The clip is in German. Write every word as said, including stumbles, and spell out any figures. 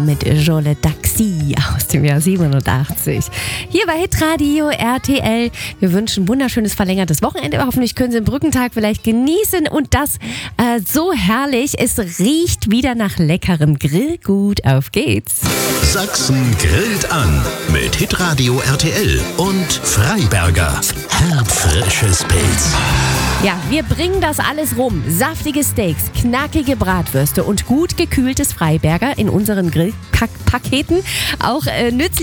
mit Jolie Taxi aus dem Jahr siebenundachtzig. Hier bei Hitradio R T L. Wir wünschen ein wunderschönes verlängertes Wochenende. Hoffentlich können Sie den Brückentag vielleicht genießen und das äh, so herrlich. Es riecht wieder nach leckerem Grillgut. Auf geht's. Sachsen grillt an mit Hitradio R T L und Freiberger. Herbfrisches Pilz. Ja, wir bringen das alles rum. Saftige Steaks, knackige Bratwürste und gut gekühltes Freiberger in unseren Grillpaketen. Auch äh, nützlich.